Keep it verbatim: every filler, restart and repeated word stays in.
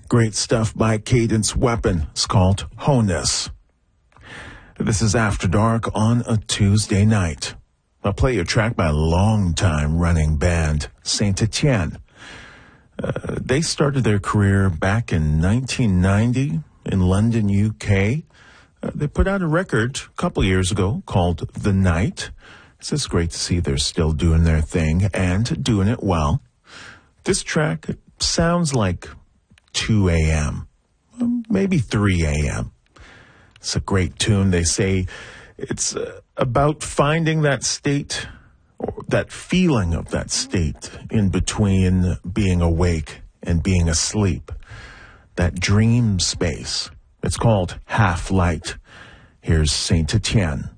Great stuff by Cadence Weapon. It's called Honus. This is After Dark on a Tuesday night. I'll play you a track by a long-time running band, Saint Etienne. Uh, they started their career back in nineteen ninety in London, U K. Uh, they put out a record a couple years ago called The Night. It's just great to see they're still doing their thing and doing it well. This track sounds like two a.m., maybe three a.m. It's a great tune. They say it's uh, about finding that state, or that feeling of that state in between being awake and being asleep. That dream space. It's called Half Light. Here's Saint Etienne.